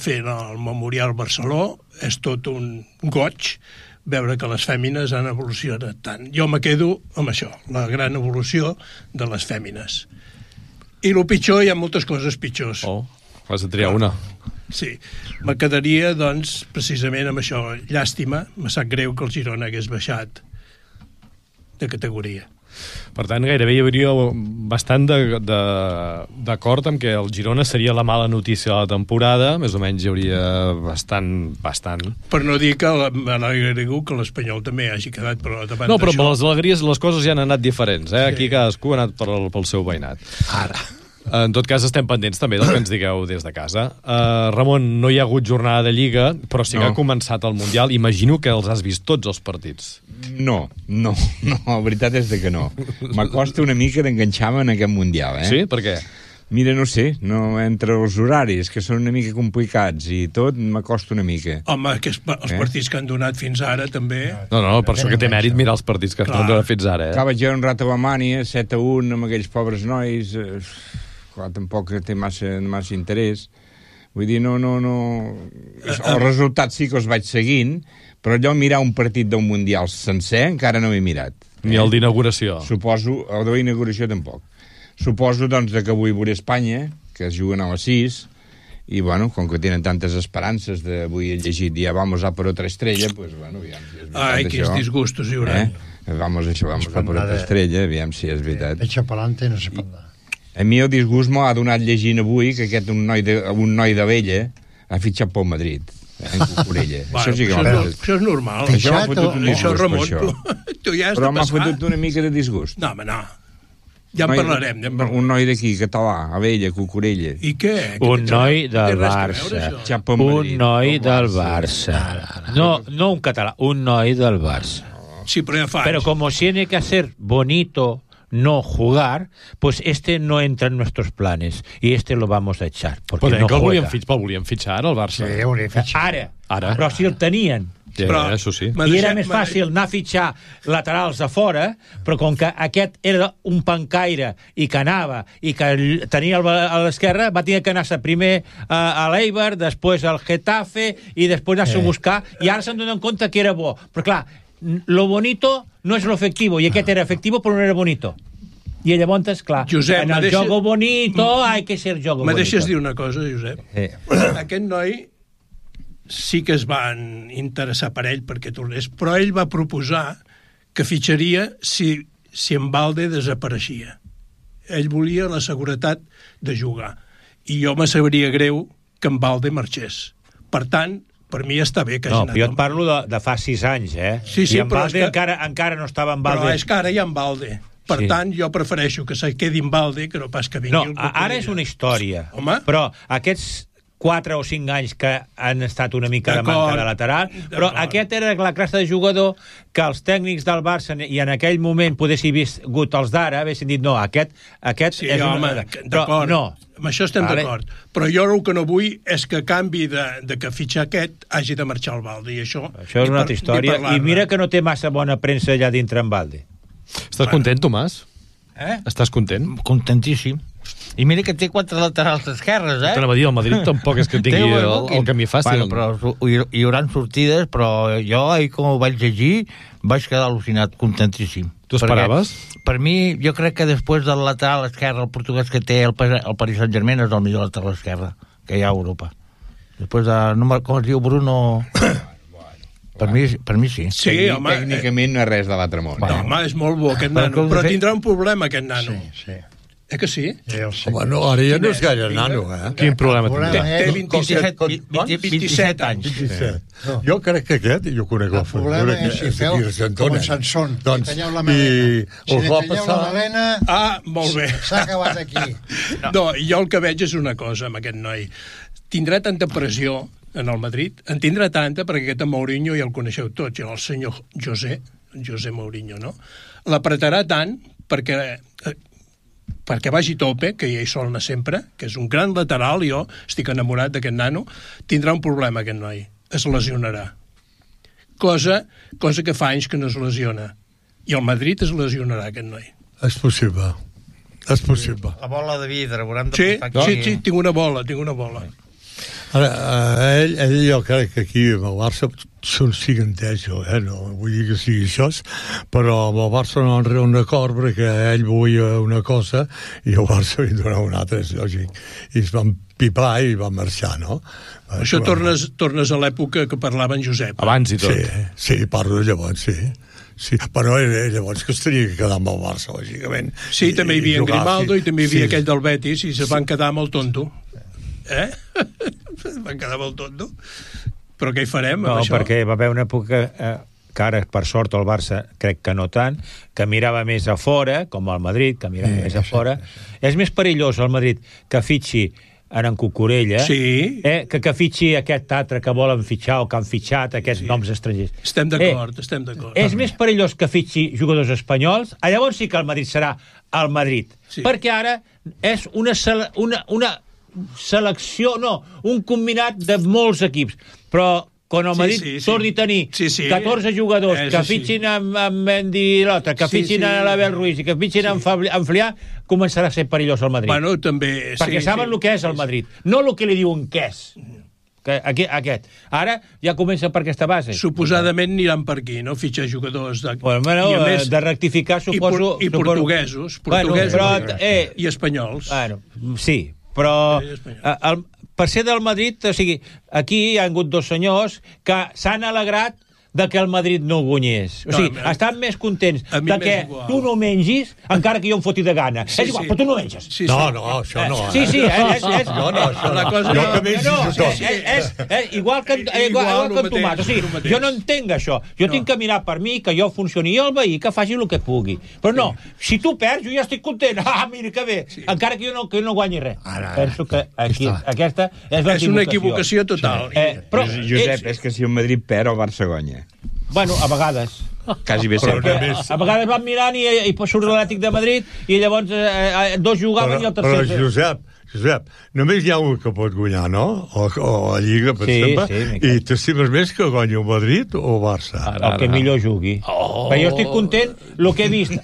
fent el Memorial Barceló, és tot un goig veure que les fèmines han evolucionat tant. Jo me quedo amb això, la gran evolució de les fèmines. I el pitjor, hi ha moltes coses pitjors. Has de triar una. Sí, me quedaria, doncs, precisament amb això. Llàstima, me sap greu que el Girona hagués baixat de categoria. Per tant, gairebé hi hauria bastant d'acord amb que el Girona seria la mala notícia de la temporada, més o menys hi hauria bastant. Per no dir que m'alegro que l'Espanyol també hagi quedat per davant d'això. No, però amb les alegries les coses ja han anat diferents, eh? Aquí cadascú ha anat pel seu veïnat. Ara. En tot cas, estem pendents també del que ens digueu des de casa. Ramon, no hi ha hagut jornada de Lliga, però sí que ha començat el Mundial. Imagino que els has vist tots els partits. No, la veritat és que no. M'acosta una mica d'enganxar-me en aquest Mundial, Sí? Per què? Mira, no sé, entre els horaris, que són una mica complicats i tot, m'acosta una mica. Home, que els partits que han donat fins ara, també... No, per això que té mèrit mirar els partits que han donat fins ara, Clar, vaig veure un rato a Alemanya, 7-1, amb aquells pobres nois... Clar, tampoc té massa interès. Vull dir, no... Els resultats sí que els vaig seguint, però allò mirar un partit d'un Mundial sencer encara no he mirat. Ni el d'inauguració. Suposo, el de la inauguració tampoc. Suposo, doncs, que avui veuré Espanya, que es juguen a les 6, i, bueno, com que tenen tantes esperances d'avui he llegit ja vamos a por otra estrella, pues, bueno, aviam si és veritat. Ai, quins disgustos hi haurà. Vamos a por otra estrella, aviam si és veritat. Echa pa'lante, no se pot anar. A mi el disgust m'ho ha donat llegint avui que un noi de vella ha fitxat pel Madrid, en Cucurella. Això és normal. Això m'ha fotut un disgust, Ramon, per això. Però m'ha fotut una mica de disgust. No, home, no. Ja en parlarem. Un noi d'aquí, català, a Vella, Cucurella. I què? Un noi del Barça. Un noi del Barça. No un català, un noi del Barça. Sí, però ja fa Pero como tiene que ser bonito no jugar, pues este no entra en nuestros planes y este lo vamos a echar porque no juega. El volien fitxar ara, el Barça. Sí, ho volien fitxar. Ara. Però si el tenien. Però, això sí. I era més fàcil anar a fitxar laterals a fora, però com que aquest era un pancaire i que anava i que tenia a l'esquerra, va tenir que anar-se primer a l'Eibar, després al Getafe i després anar-se a buscar, i ara se'n donen compte que era bo. Però clar, lo bonito no és lo efectivo, i aquest era efectivo però no era bonito. I llavors, clar, Josep, en el jogo bonito hay que ser jogo bonito. Me deixes dir una cosa, Josep? Aquest noi sí que es van interessar per ell perquè tornés, però ell va proposar que fitxaria si en Balde desapareixia. Ell volia la seguretat de jugar. I jo me sabria greu que en Balde marxés. Per tant, per mi està bé que hagi anat. No, jo et parlo de fa 6 anys, Sí, i en Balde que... encara no estava en Balde. Però és que ara hi ha en Balde. Per tant, jo prefereixo que se quedi en Balde que no pas que vingui... No, ara és una història. Home? Però aquests 4 o 5 anys que han estat una mica de manca de lateral, però aquest era la classe de jugador que els tècnics del Barça i en aquell moment poguessin viscut els d'ara, haguessin dit, no, aquest sí, és home, d'acord, no. Amb això estem d'acord, però jo el que no vull és que a canvi de que fitxar aquest hagi de marxar al Balde, i això és una altra història, i mira que no té massa bona premsa allà dintre en Balde. Estàs content, Tomàs? Estàs content? Contentíssim. I mira que té 4 laterals esquerres, T'anava a dir, el Madrid tampoc és que tingui el camí fàcil. Bueno, però hi haurà sortides, però jo, com ho vaig llegir, vaig quedar al·lucinat, contentíssim. Tu esperaves? Per mi, jo crec que després del lateral esquerre, el portuguès que té el Paris Saint-Germain és el millor lateral esquerre que hi ha a Europa. Després de, com es diu, Bruno... Per mi sí. Sí, home, tècnicament no és res de l'altre món. No, home, és molt bo aquest nano, però tindrà un problema aquest nano. Sí. Que sí? Home, no, ara ja no és gaire nano, Quin problema tindrà? Té 27 anys. 27. Jo crec que aquest, jo conec la figura. El problema és si feu com en Sansón, li talleu la melena. Si li talleu la melena, molt bé. S'ha acabat aquí. No, jo el que veig és una cosa amb aquest noi. Tindrà tanta pressió en el Madrid, en tindrà tanta, perquè aquest Mourinho ja el coneixeu tots, el senyor José Mourinho, no? L'apretarà tant perquè vagi tope, que ja hi sol anar sempre, que és un gran lateral, jo estic enamorat d'aquest nano, tindrà un problema aquest noi, es lesionarà. Cosa que fa anys que no es lesiona. I el Madrid es lesionarà, aquest noi. És possible. És possible. La bola de vidre, haurem de Sí, tinc una bola. Ara, ell jo crec que aquí amb el Barça són cigantejo, no vull dir que sigui això, però amb el Barça no han un acord perquè ell volia una cosa i el Barça li donava una altra, és lògic. I es van pipar i van marxar, no? Això tornes a l'època que parlava en Josep. Abans i tot. Sí, parlo de llavors, sí. Sí, però llavors que es tenia que quedar amb el Barça, lògicament. Sí, també hi havia en Grimaldo i també hi havia aquell del Betis i se van quedar amb el tonto. Van quedar amb el tonto. Però què hi farem amb això? No, perquè va haver una època que ara, per sort, el Barça crec que no tant, que mirava més a fora, com el Madrid, que mirava més a fora. És més perillós el Madrid que fitxi en Cucurella, que fitxi aquest altre que volen fitxar o que han fitxat aquests noms estrangers. Estem d'acord. És més perillós que fitxi jugadors espanyols, llavors sí que el Madrid serà el Madrid. Perquè ara és una selecció, no, un combinat de molts equips, però quan el Madrid torni a tenir 14 jugadors que fitxin amb Mendy i l'altre, que fitxin a l'Abel Ruiz i que fitxin amb Flià, començarà a ser perillós el Madrid. Bueno, també... Perquè saben el que és el Madrid, no el que li diuen que és. Aquest. Ara ja comença per aquesta base. Suposadament aniran per aquí, no? Fitxar jugadors de... de rectificar, suposo... I portuguesos. I espanyols. Sí, però per ser del Madrid, o sigui, aquí hi ha hagut dos senyors que s'han alegrat de que el Madrid no guanyés. O sigui, estan més contents de que tu no mengis, encara que jo em foti de gana. És igual, però tu no menges. No, això no. Sí, és igual que amb tomat. O sigui, jo no entenc això. Jo tinc que mirar per mi, que jo funcioni, i el veí que faci el que pugui. Però no, si tu perds, jo ja estic content. Mira que bé, encara que jo no guanyi res. Penso que aquesta és l'equivocació. És una equivocació total. Josep, és que si el Madrid perd, el Barça guanya. Bueno, a vegades. Quasi bé sempre. A vegades van mirant i surt l'Atlètic de Madrid i llavors dos jugaven i el tercer... Però, Josep, només hi ha un que pot guanyar, no? O la Lliga, per exemple. I t'estimes més que guanyi el Madrid o el Barça? El que millor jugui. Però jo estic content el que he vist.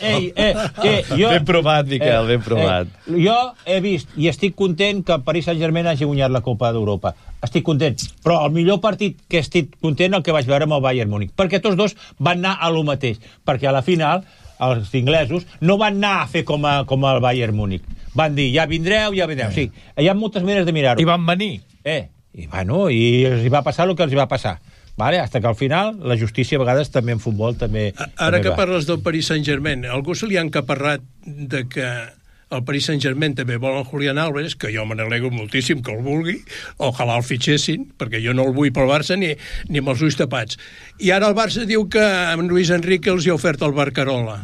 Ben provat, Miquel, ben provat. Jo he vist i estic content que el Paris Saint-Germain hagi guanyat la Copa d'Europa. Estic content. Però el millor partit que estic content el que vaig veure amb el Bayern Múnich. Perquè tots dos van anar a lo mateix. Perquè a la final els inglesos no van anar a fer com el Bayern Múnich. Van dir, ja vindreu. O sigui, hi ha moltes maneres de mirar-ho. I van venir. I els va passar el que els va passar. Hasta que al final la justícia a vegades també en futbol també... Ara que parles del Paris Saint-Germain, algú se li ha encaparrat de que el Paris Saint-Germain també vol en Julián Álvarez, que jo me n'alegro moltíssim que el vulgui, ojalà el fitxessin, perquè jo no el vull pel Barça ni amb els ulls tapats. I ara el Barça diu que amb Luis Enrique els hi ha ofert el Barcarola.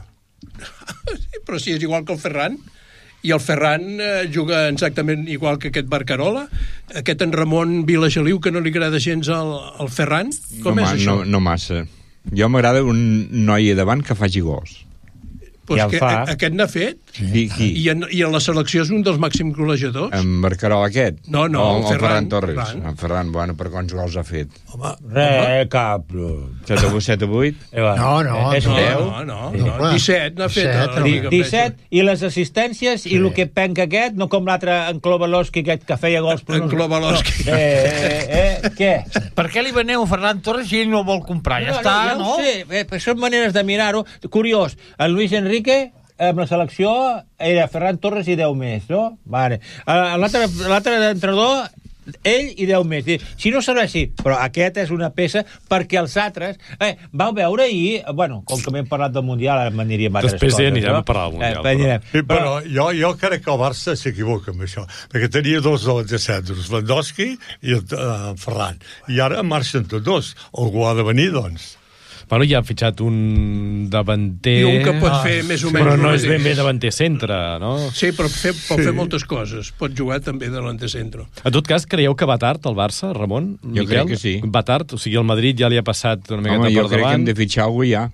Però si és igual que el Ferran, i el Ferran juga exactament igual que aquest Barcarola, aquest en Ramon Vilageliu, que no li agrada gens al Ferran, com és això? No massa. Jo m'agrada un noi davant que faci gols. Pues que aquest n'ha fet. I en la selecció és un dels màxims golejadors. En Barcarola aquest? No, el Ferran Torres. En Ferran, bueno, per quants gols ha fet? Cap. 7 o 8? No. És 10? No. 17 n'ha fet. 17, i les assistències, i el que penca aquest, no com l'altre en Klobalowski, aquest que feia gols... En Klobalowski. Què? Per què li veneu a Ferran Torres si ell no vol comprar? Ja està, no? Ja ho sé, són maneres de mirar-ho. Curiós, el Luis Enrique amb la selecció era Ferran Torres i 10 més, no? Vale. L'altre entrenador, ell i 10 més. Si no serveix, sí, però aquest és una peça perquè els altres... Vau veure ahir, bueno, com que m'hem parlat del Mundial, ara m'aniríem a altres coses. Després anirem a parlar del Mundial. Però jo crec que el Barça s'equivoca amb això, perquè tenia dos de la centres, Lewandowski i Ferran, i ara marxen tots dos. Algú ha de venir, doncs. Bueno, ja ha fitxat un davanter... I un que pot fer més o menys... Però no és ben bé davanter centre, no? Sí, però pot fer moltes coses. Pot jugar també de davanter centre. En tot cas, creieu que va tard el Barça, Ramon? Jo crec que sí. Va tard? O sigui, el Madrid ja li ha passat una miqueta per davant. Jo crec que hem de fitxar algú ja.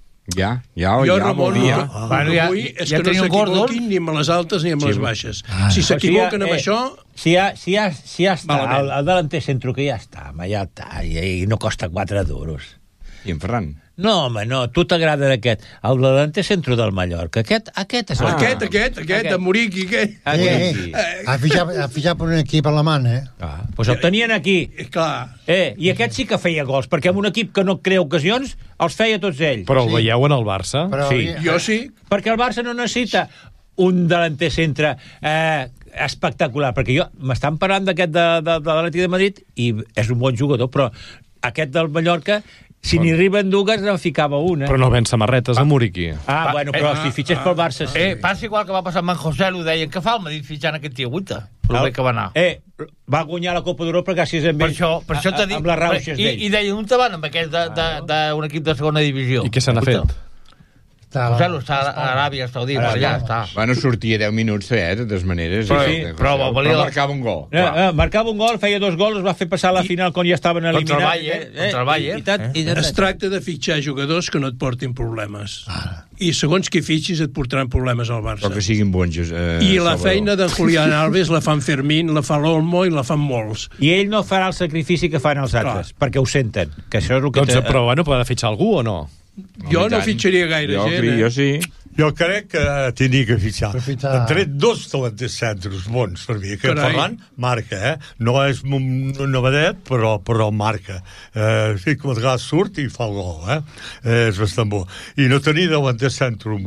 Jo, Ramon, és que no s'equivoquin ni amb les altes ni amb les baixes. Si s'equivoquen amb això... Si ja està, el delanter centre que ja està, i no costa 4 duros. I en Ferran. No, home, no, tu t'agrada aquest. El de l'antecentro del Mallorca. Aquest és el... Aquest, de Muriqui, aquest. Ha fitxat per un equip alemany, Pues el tenien aquí. Clar. I aquest sí que feia gols, perquè en un equip que no crea ocasions, els feia tots ell. Però el veieu en el Barça? Sí. Jo sí. Perquè el Barça no necessita un delanter centre espectacular, perquè m'estan parlant d'aquest de l'Atlètic de Madrid i és un bon jugador, però aquest del Mallorca, si n'hi arriben dues, en ficava una. Però no ven samarretes a Muriqui. Bueno, però si fitxes pel Barça... Sí. Passa igual que va passar amb en José, ho deien, que fa el Madrid fitxant aquest tio Guita? Però bé que va anar. Va guanyar la Copa d'Europa gràcies a per això t'ha dit... amb les rauxes d'ell. I deien, on te van amb aquest d'un equip de segona divisió? I què se n'ha fet? José està a Aràbia Saudita, allà està. Bueno, sortia 10 minuts, de totes maneres. Però marcava un gol. Marcava un gol, feia 2 gols, es va fer passar a la final quan ja estaven eliminats. Contra el Bayern. Es tracta de fitxar jugadors que no et portin problemes. I segons qui fitxis et portaran problemes al Barça. Però que siguin bons. I la feina de Julián Alves la fan Fermín, la fa l'Olmo i la fan molts. I ell no farà el sacrifici que fan els altres, perquè ho senten. Que això és el que però bueno, poden fitxar algú o no? Jo no fitxaria gaire gent. Jo sí. Jo crec que tenia que fitxar. Han tret 2 davanters centres bons per mi. Que Ferran marca, no és un novedet, però marca. Sí, com a vegades surt i fa el gol, és bastant bo. I no tenir davanter centre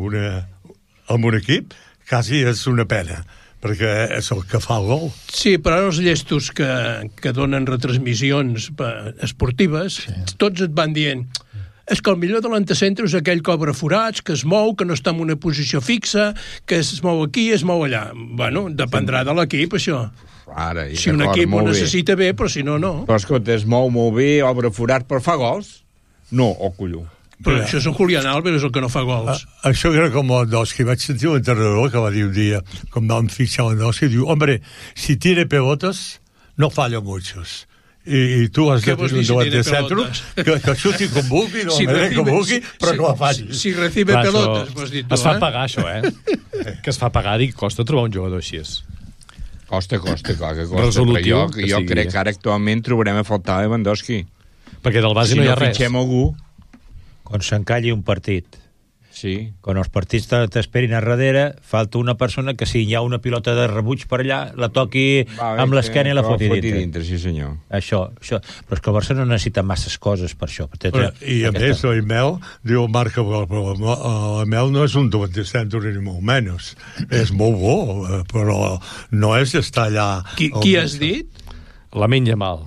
en un equip quasi és una pena, perquè és el que fa el gol. Sí, però ara els llestos que donen retransmissions esportives, tots et van dient... És que el millor de l'antecentro és aquell que obre forats, que es mou, que no està en una posició fixa, que es mou aquí, es mou allà. Bueno, dependrà de l'equip, això. Ara, si un equip ho necessita bé, però si no, no. Però escolta, es mou molt bé, obre forat, però fa gols? No, colló. Però això és un Julián Alves, el que no fa gols. Això era com Lewandowski. Vaig sentir un entrenador que va dir un dia, com vam fitxar Lewandowski, diu, hombre, si tira pelotas, no falla muchos. I tu has de tenir un davanter centre que xuti com vulgui, però que la faci. Si recibe pelotes, ho has dit tu. Es fa pagar, això, que es fa pagar i costa trobar un jugador així. Costa, clar que costa. Però jo crec que ara actualment trobarem a faltar Lewandowski. Perquè del base no hi ha res. Si no fitxem algú... Quan s'encalli un partit. Sí. Quan els partits t'esperin a darrere, falta una persona que si hi ha una pilota de rebuig per allà, la toqui amb l'esquena i la foti dintre. Sí, senyor. Això. Però és que el Barça no necessita masses coses per això. I a més, l'Emel diu marca gol, però l'Emel no és un davanter centre ni molt menys. És molt bo, però no és estar allà... Qui has dit? Lamine Yamal.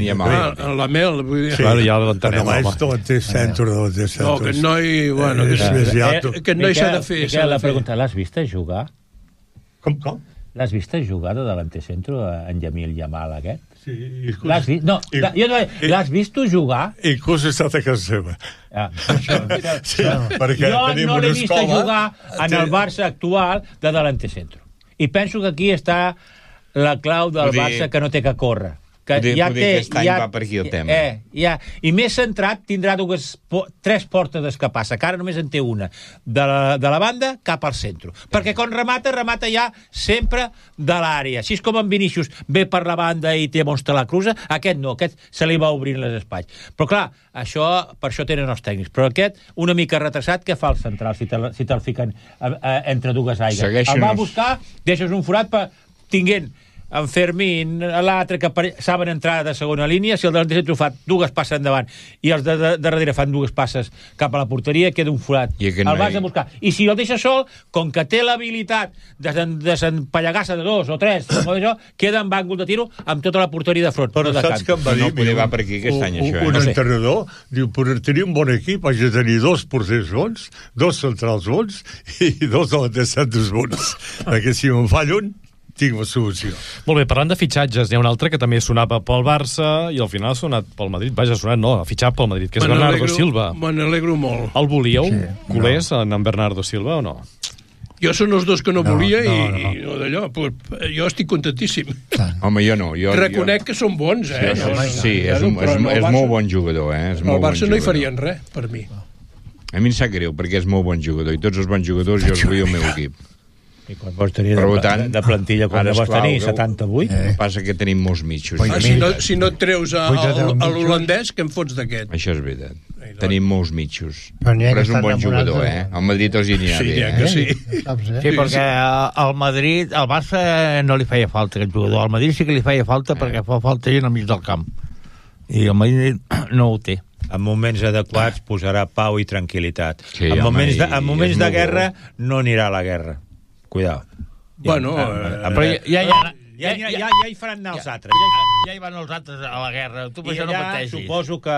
L'Amel, vull dir... Sí, ja l'entenem, home. No, davanter centre. No, aquest noi, bueno... Aquest noi s'ha de fer... Miquel, la pregunta, l'has vist jugar? Com? L'has vist jugar de delanter centre en Yamil Yamal, aquest? Sí. L'has vist? No, l'has vist jugar? Inclús he estat a casa seva. Sí, perquè jo no l'he vist jugar en el Barça actual de delanter centre. I penso que aquí està la clau del Barça, que no té que córrer. Que aquest any va per aquí el tema. I més centrat tindrà 3 portes d'escapar-se, que ara només en té una, de la banda cap al centre. Perquè quan remata ja sempre de l'àrea. Així és com en Vinícius ve per la banda i té monstre la cruza, aquest no, aquest se li va obrint les espais. Però clar, per això tenen els tècnics. Però aquest, una mica retrasat, què fa el central si te'l fiquen entre dues aigües? El va buscar, deixes un forat tinguent en Fermín, l'altre que saben entrar de segona línia, si el delanter centre fa 2 passes endavant i els de darrere fan 2 passes cap a la porteria, queda un forat. El vas a buscar. I si el deixa sol, com que té l'habilitat de desempallegar-se de 2 o 3, queda en bàngol de tiro amb tota la porteria de front. Però saps que em va dir... No poder va per aquí aquest any, això. Un entrenador diu, per tenir un bon equip has de tenir 2 porters bons, 2 centrals bons i 2 delanters centres bons. Perquè si me'n falla un, tinc la solució. Molt bé, parlant de fitxatges, n'hi ha un altre que també sonava pel Barça i al final ha sonat pel Madrid. Vaja, ha fitxat pel Madrid, que és Bernardo Silva. Me n'alegro molt. El volíeu, culers, en Bernardo Silva, o no? Jo són els 2 que no volia i no d'allò. Jo estic contentíssim. Home, jo no. Reconec que són bons, Sí, és molt bon jugador, El Barça no hi farien res, per mi. A mi em sap greu, perquè és molt bon jugador, i tots els bons jugadors jo els vull al meu equip. I quan vols tenir de plantilla, quan vols tenir 78? El que passa que tenim molts mitjos. Si no et treus a l'holandès, què em fots d'aquest? Això és veritat. tenim molts mitjos. Però és un bon jugador, Al Madrid els hi anirà bé, que sí. Sí, perquè al Madrid, al Barça no li feia falta aquest jugador. Al Madrid sí que li feia falta perquè fa falta gent al mig del camp. I el Madrid no ho té. En moments adequats posarà pau i tranquil·litat. Sí, en home, moments de guerra no anirà a la guerra. Cuidao. Bueno, Però ja hi faran anar els altres. Ja hi van els altres a la guerra. Tu per I això no allà pateixis. suposo que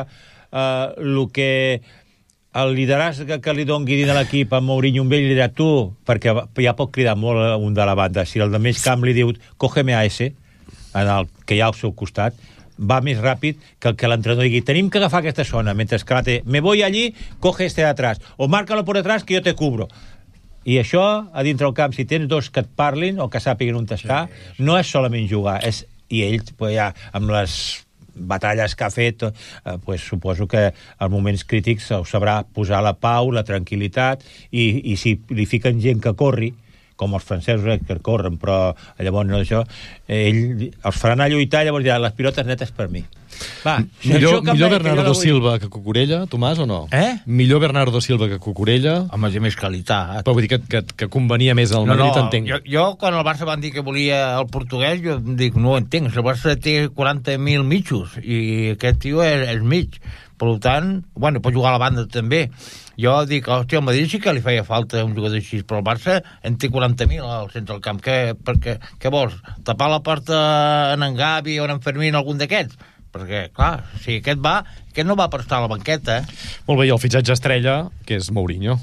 el lideratge que li doni de l'equip a Mourinho amb ell li dirà tu, perquè ja pot cridar molt un de la banda. Si el de més camp li diu cógeme a ese, que hi ha al seu costat, va més ràpid que el que l'entrenador digui tenim que agafar aquesta zona, mentre que l'altre me voy allí, coge este de atrás o márcalo por detrás que yo te cubro. I això, a dintre del camp, si tens dos que et parlin o que sàpiguen on està, no és solament jugar, i ell, ja, amb les batalles que ha fet, suposo que als moments crítics ho sabrà posar la pau, la tranquil·litat, i si li fiquen gent que corri, com els francesos que corren, però llavors no això, ell els farà anar a lluitar, llavors dirà, les pilotes netes per mi. Va, millor Bernardo Silva que Cucurella, Tomàs, o no? Millor Bernardo Silva que Cucurella? Home, té més qualitat. Però vull dir que convenia més al Madrid, entenc. Jo, quan el Barça van dir que volia el portuguès, jo dic, no ho entenc. El Barça té 40.000 mitjos, i aquest tio és mig. Per tant, bueno, pot jugar a la banda també. Jo dic, hòstia, al Madrid sí que li feia falta un jugador així, però el Barça en té 40.000 al centre del camp. Què vols? Tapar la porta en Gavi o en Fermín, algun d'aquests? Perquè, clar, si aquest no va per estar a la banqueta. Molt bé, i el fitxatge estrella, que és Mourinho.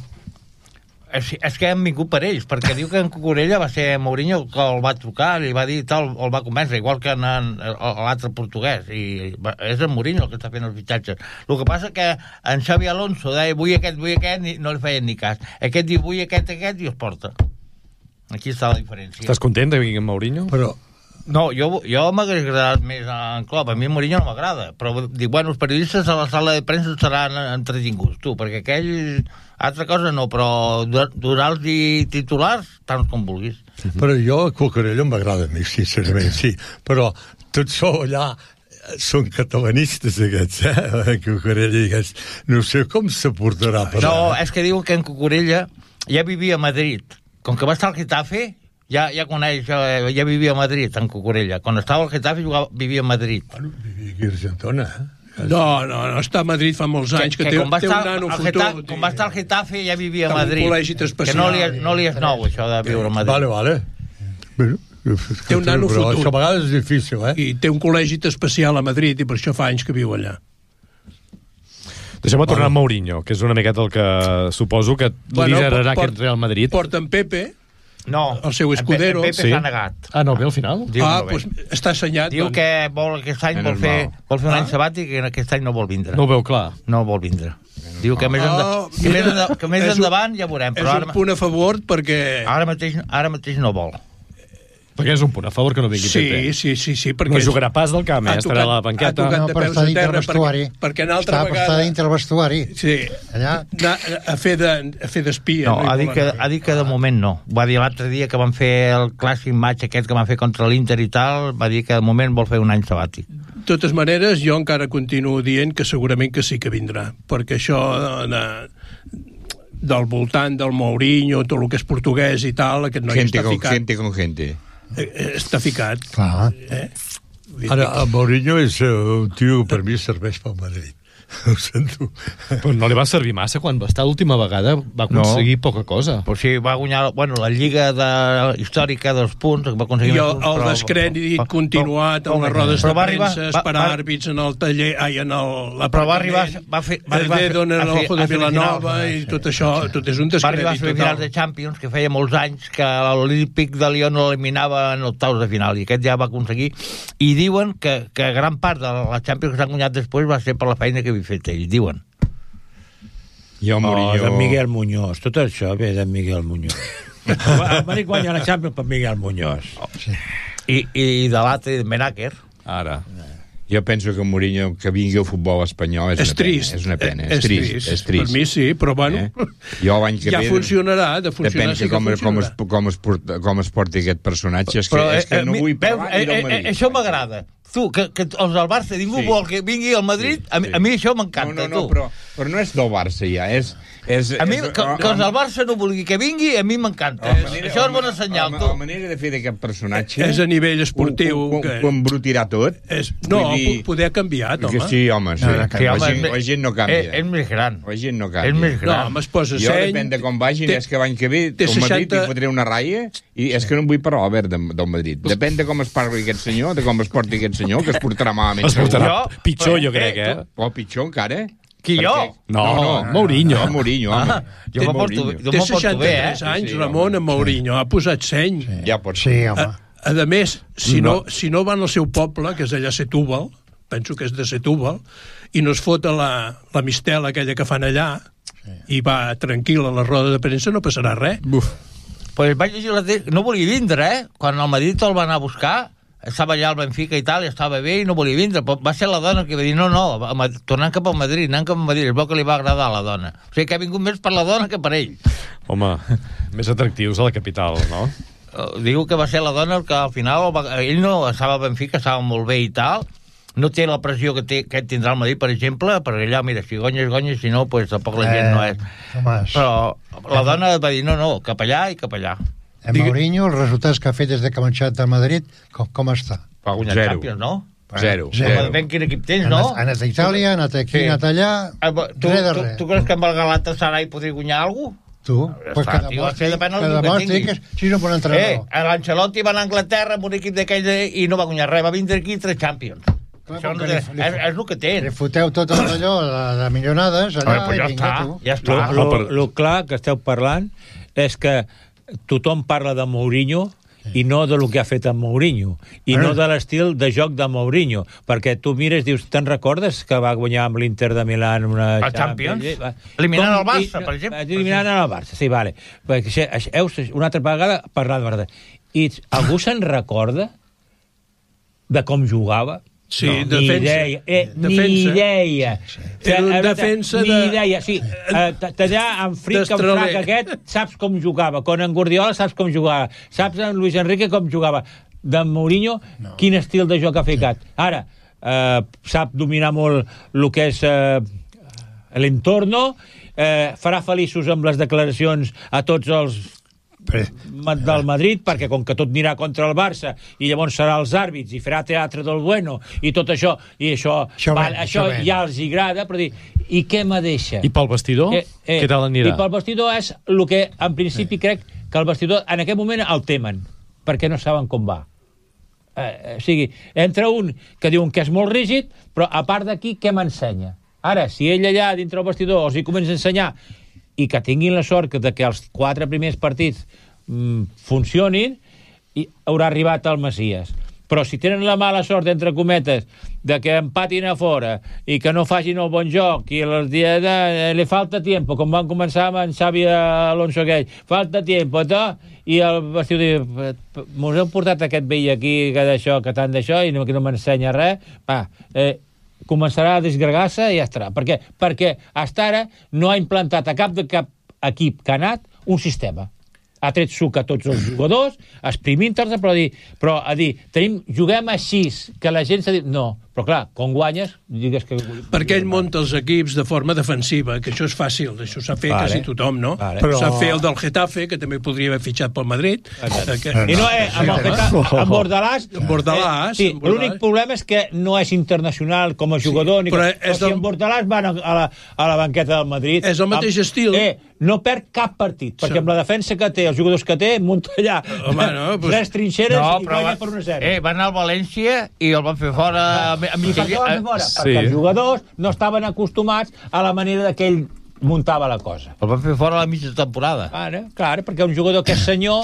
És que han vingut per ells, perquè diu que en Cucurella va ser Mourinho que el va trucar, li va dir tal, el va convèncer, igual que l'altre portuguès, i és en Mourinho el que està fent els fitxatges. El que passa que en Xavi Alonso deia vull aquest, no li feien ni cas. Aquest diu vull aquest, i els porta. Aquí està la diferència. Estàs content de venir amb Mourinho? Però no, jo m'hauria agradat més en Klopp. A mi Mourinho no m'agrada, però dic, bueno, els periodistes a la sala de premsa estaran entretinguts, tu, perquè aquell altra cosa no, però donar-los titulars tants com vulguis. Però jo a Cucurella m'agrada més, sincerament, sí, però tots sou allà són catalanistes aquests, Cucurella, aquests. No sé com se portarà. No, és que diuen que en Cucurella ja vivia a Madrid. Com que va estar al Getafe, ja coneix, ja vivia a Madrid, en Cucurella. Quan estava al Getafe vivia a Madrid. Bueno, vivia aquí a Argentona, No, està a Madrid fa molts anys, que té un nano futur. Com va estar al Getafe ja vivia a Madrid. Un col·legi especial. Que no li és nou, això de viure a Madrid. Vale. Bueno, té un nano futur. Això a vegades és difícil, I té un col·legi especial a Madrid, i per això fa anys que viu allà. Deixem-me tornar a Mourinho, que és una miqueta el que suposo que liderarà aquest Real Madrid. Porta en Pepe, no, el seu escudero. Pepe s'ha negat. Ah, no, ve al final? Doncs està assenyat. Diu que aquest any vol fer un any sabàtic i aquest any no vol vindre. No ho veu clar. No vol vindre. Diu que més endavant ja veurem. És un punt a favor perquè... Ara mateix no vol. Perquè és un punt a favor que no vingui Pepe. Sí, perquè... No jugarà pas del camp, estarà a la banqueta. No, però està dintre el vestuari. Perquè una altra vegada... Està dintre el vestuari. Sí, allà... a fer d'espia. No, ha dit que de moment no. Va dir l'altre dia que van fer el clàssic match aquest que van fer contra l'Inter i tal, va dir que de moment vol fer un any sabàtic. De totes maneres, jo encara continuo dient que segurament que sí que vindrà, perquè això del voltant del Mourinho, tot el que és portuguès i tal, aquest noi està ficat. Gente con gente. Està ficat. Clar. Ara, el Mourinho és un tio que per mi serveix pel Madrid. Ho sento. Però no li va servir massa quan va estar l'última vegada, va aconseguir poca cosa. Però sí, va guanyar la lliga històrica dels punts, va aconseguir... I el descrèdit continuat en les rodes de premsa, esperar àrbits en el taller, en però va arribar... el dedo en l'ojo de Vilanova i tot això, tot és un descrèdit. Va arribar a semifinals de Champions, que feia molts anys que l'Olímpic de Lió no l'eliminava en octaus de final, i aquest ja va aconseguir. I diuen que gran part de la Champions que s'han guanyat després va ser per la feina que havia fet ells, diuen. Jo, Mourinho... de Miguel Muñoz, tot això ve de Miguel Muñoz. El Madrid guanya la Champions per Miguel Muñoz. I de l'altre, Menaker. Ara. Jo penso que Mourinho, que vingui al futbol espanyol és una pena. És trist. Per mi sí, però bueno, jo l'any que ja funcionarà, de funcionar sí que funcionarà. Com es porta aquest personatge, és que no vull parlar ni del Madrid. Això m'agrada. tu, que els del Barça ningú vol que vingui al Madrid, a mi això m'encanta, tu. Però no és del Barça, ja. A mi, que els del Barça no vulgui que vingui, a mi m'encanta. Això és bona senyal, tu. La manera de fer d'aquest personatge... És a nivell esportiu. Ho embrutirà tot. No, poder ha canviat, home. Sí, home, sí. La gent no canvia. És més gran. La gent no canvia. És més gran. No, home, es posa jo, depèn de com vagin, és que l'any que ve el Madrid hi fotré una ratlla i és que no em vull parlar, Albert, del Madrid. Depèn de com es parli aquest senyor, de com es porti aquest senyor, que es portarà malament. Es portarà pitjor, jo crec, O pitjor encara. Qui, jo? No, Mourinho. Mourinho, home. Jo m'ho porto bé, Té 63 anys, Ramon, en Mourinho. Ha posat seny. Ja pot ser. Sí, home. A més, si no van al seu poble, que és allà a Setúbal, penso que és de Setúbal, i no es fota la mistela aquella que fan allà, i va tranquil a la roda de premsa, no passarà res. Pues vaig llegir no volia vindre, Quan el Madrid el va anar a buscar, estava allà al Benfica i tal, i estava bé i no volia vindre, però va ser la dona que va dir no, tornant cap al Madrid, anant cap al Madrid, és bo que li va agradar a la dona. O sigui que ha vingut més per la dona que per ell. Home, més atractius a la capital, no? Diu que va ser la dona que al final ell no estava al Benfica, estava molt bé i tal, no té la pressió que tindrà el Madrid, per exemple, perquè allà, mira, si guanyes, si no, pues tampoc la gent no és. Però la dona va dir no, cap allà i cap allà. En Mourinho, els resultats que ha fet des que ha marxat del Madrid, com està? Va guanyar Champions, no? Zero. Depèn quin equip tens, no? Ha anat a Itàlia, ha anat aquí, ha anat allà... Res de res. Tu creus que amb el Galatasaray podria guanyar alguna cosa? Tu? Pues que demostri que si no un bon entrenador. L'Ancelotti va anar a Anglaterra amb un equip d'aquells i no va guanyar res, va vindre aquí 3 Champions. Això és el que té. Li foteu tot allò de millonades allà i vinga tu. Ja està. El clar que esteu parlant és que tothom parla de Mourinho i no de lo que ha fet en Mourinho i no de l'estil de joc de Mourinho, perquè tu mires, dius, te'n recordes que va guanyar amb l'Inter de Milà una Champions? Eliminant el Barça, per exemple. Eliminant el Barça, sí, vale. Perquè una altra vegada parlant de Barça. I algú se'n recorda de com jugava? Sí, no, defensa. Ni idea. Era un defensa ni idea, sí. Allà en Fric aquest, saps com jugava. Con en Guardiola saps com jugava. Saps en Luis Enrique com jugava. D'en Mourinho, quin estil de joc ha ficat. Ara, sap dominar molt el que és l'entorno, farà feliços amb les declaracions a tots els del Madrid, perquè com que tot anirà contra el Barça i llavors serà els àrbits i farà teatre del bueno i tot això, i això ja els agrada, però dir, i què me deixa? I pel vestidor? Què tal anirà? I pel vestidor és el que en principi crec que el vestidor en aquest moment el temen, perquè no saben com va. O sigui, entra un que diuen que és molt rígid, però a part d'aquí, què m'ensenya? Ara, si ell allà dintre el vestidor els hi comença a ensenyar i que tinguin la sort de que els 4 primers partits funcionin, i haurà arribat el Messies. Però si tenen la mala sort, entre cometes, de que empatin a fora i que no facin el bon joc i els dies li falta temps, com van començar amb en Xavi Alonso aquell, falta temps, i el vestidor diu, mos heu portat aquest vell aquí, que tant d'això, i no m'ensenya res, començarà a desgregar-se i ja estarà. Per què? Perquè fins ara no ha implantat a cap equip que ha anat un sistema. Ha tret suc a tots els jugadors, exprimint-los, però a dir, juguem així, que la gent s'ha dit, no. Però clar, quan guanyes, digues que... Perquè ell munta els equips de forma defensiva, que això és fàcil, això sap fer quasi tothom, no? Però sap fer el del Getafe, que també podria haver fitxat pel Madrid. I no, amb el Getafe, amb Bordalàs... Sí, l'únic problema és que no és internacional com a jugador, però si en Bordalàs van a la banqueta del Madrid... És el mateix estil. No perd cap partit, perquè amb la defensa que té, els jugadors que té, munta allà 3 trinxeres i guanya per 1-0. Va anar al València i el van fer fora... Perquè els jugadors no estaven acostumats a la manera que ell muntava la cosa. El van fer fora a la mitja temporada. Clar, perquè un jugador que és senyor...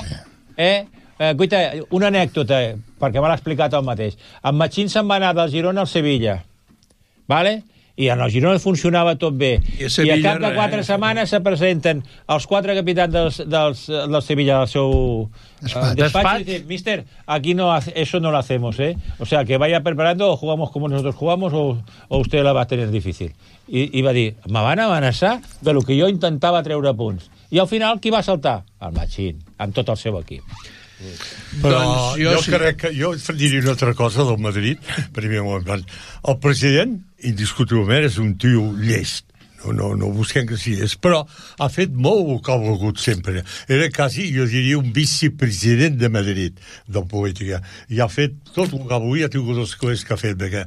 Guaita, una anècdota, perquè me l'ha explicat el mateix. En Machín se'n va anar del Girona al Sevilla, vale? I en el Girona funcionava tot bé. I a cap de 4 setmanes se presenten els 4 capitans del Sevilla al seu despatx y dicen, mister, aquí eso no lo hacemos, O sea, que vaya preparando, o jugamos como nosotros jugamos, o usted la va a tener difícil. I va dir, me van amenaçar de lo que jo intentava treure punts. I al final, qui va saltar? El Machín, amb tot el seu equip. Però Doncs jo sí. crec que... Jo diria una altra cosa del Madrid. Primer, el president, indiscutiblement, és un tio llest. No busquem que sí és, però ha fet molt el que ha volgut sempre. Era quasi, jo diria, un vicepresident de Madrid, del política. I ha fet tot el que volia, ha tingut les coses que ha fet, perquè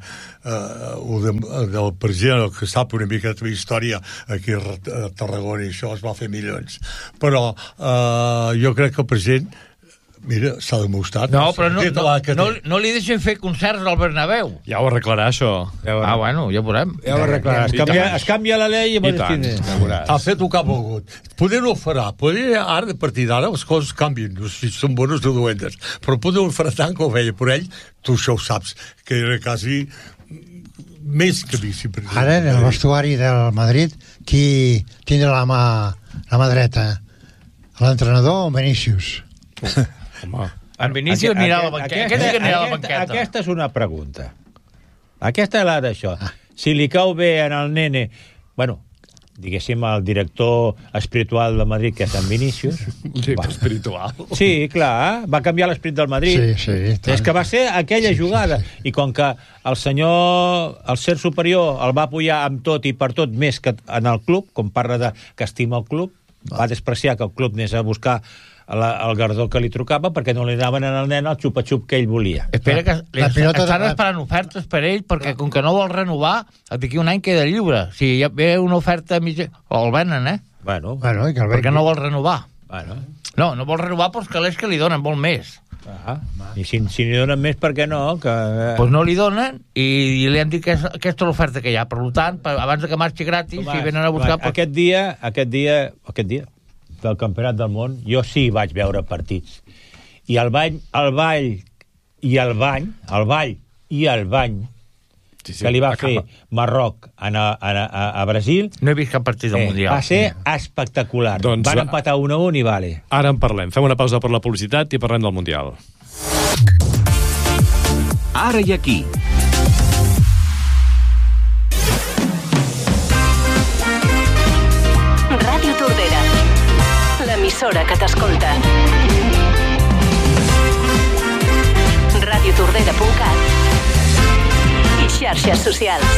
del president, el que sap una mica de la història aquí a Tarragona, i això es va fer milions. Però jo crec que el president, mira, s'ha demostrat. No, però no li deixen fer concerts al Bernabéu. Ja ho arreglarà, això. Bueno, ja ho veurem. Ja ho arreglarà. Es canvia la llei i tant, ja veuràs. Ha fet el que ha volgut. Poder no ho farà. Poder ara, a partir d'ara, les coses canvien. No sé si són bones o dolentes. Però poder ho farà tant que ho veia. Però ell, tu això ho saps, que era quasi més que vicepresident. Ara, en el vestuari del Madrid, qui tindrà la mà dreta? L'entrenador o Vinícius? Home, En Vinícius anirà a la banqueta. Aquesta és una pregunta. Aquesta és la d'això. Si li cau bé en el nene... Bueno, diguéssim, el director espiritual del Madrid, que és en Vinícius... espiritual. Sí, clar, va canviar l'esperit del Madrid. Sí, És que va ser aquella jugada. I com que el senyor, el ser superior, el va apoyar amb tot i per tot més que en el club, com parla de que estima el club, va despreciar que el club anés a buscar el guardó que li trucava perquè no li anaven al nen el xupa-xup que ell volia. Espera que estan esperant ofertes per ell perquè com que no vol renovar, d'aquí un any queda lliure. Si hi ve una oferta mitja... O el venen, Bueno, i que el perquè no vol renovar. bueno. No vol renovar pels calés que li donen, vol més. I si li donen més, per què no? Pues no li donen i li han dit que és aquesta l'oferta que hi ha. Per tant, abans que marxi gratis, si venen a buscar... Aquest dia del Campionat del Món, jo sí vaig veure partits. I el bany que li va fer Marroc a Brasil... No he vist cap partit del Mundial. Va ser espectacular. Doncs van empatar 1-1 i vale. Ara en parlem. Fem una pausa per la publicitat i parlem del Mundial. Ara i aquí. Ràdio Tordera, l'emissora que t'escolta. radiotordera.cat i xarxes socials.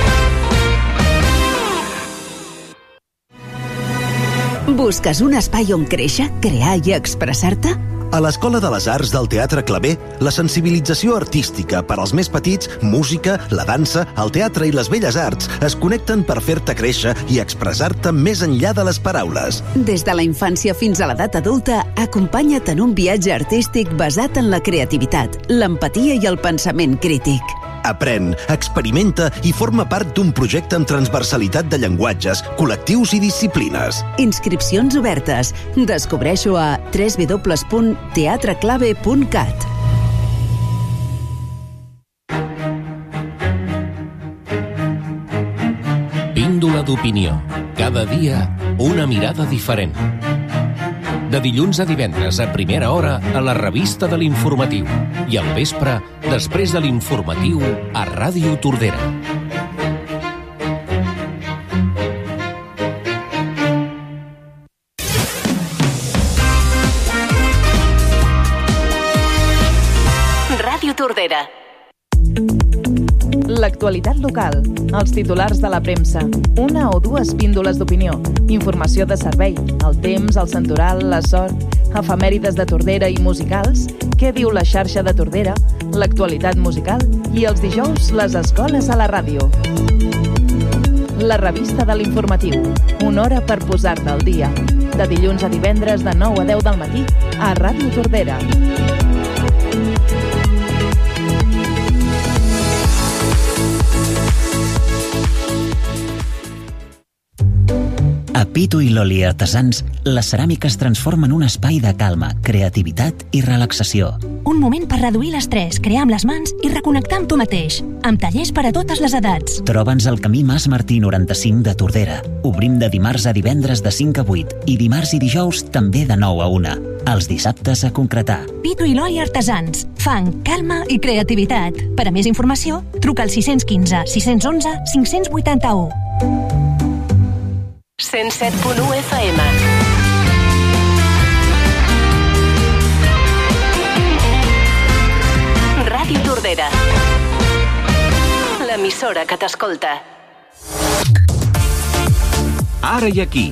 Busques un espai on créixer, crear i expressar-te? A l'Escola de les Arts del Teatre Claver, la sensibilització artística per als més petits, música, la dansa, el teatre i les belles arts es connecten per fer-te créixer i expressar-te més enllà de les paraules. Des de la infància fins a l'edat adulta, acompanya't en un viatge artístic basat en la creativitat, l'empatia i el pensament crític. Aprèn, experimenta i forma part d'un projecte amb transversalitat de llenguatges, col·lectius i disciplines. Inscripcions obertes. Descobreixo a www.teatreclave.cat. Píndola d'opinió. Cada dia, una mirada diferent. De dilluns a divendres a primera hora a la revista de l'Informatiu i al vespre, després de l'Informatiu, a Ràdio Tordera. Ràdio Tordera. L'actualitat local, els titulars de la premsa, una o dues píndoles d'opinió, informació de servei, el temps, el santoral, la sort, efemèrides de Tordera i musicals, què diu la xarxa de Tordera, l'actualitat musical i els dijous les escoles a la ràdio. La revista de l'Informatiu, una hora per posar-te al dia. De dilluns a divendres de 9 a 10 del matí a Ràdio Tordera. A Pitu i Loli Artesans, la ceràmica es transforma en un espai de calma, creativitat i relaxació. Un moment per reduir l'estrès, crear amb les mans i reconnectar amb tu mateix. Amb tallers per a totes les edats. Troba'ns al camí Mas Martí 95 de Tordera. Obrim de dimarts a divendres de 5 a 8 i dimarts i dijous també de 9 a 1. Els dissabtes a concretar. Pitu i Loli Artesans. Fang, calma i creativitat. Per a més informació, truca al 615 611 581. 107.1 FM. i Tordera. L'emissora que t'escolta. Ara i aquí.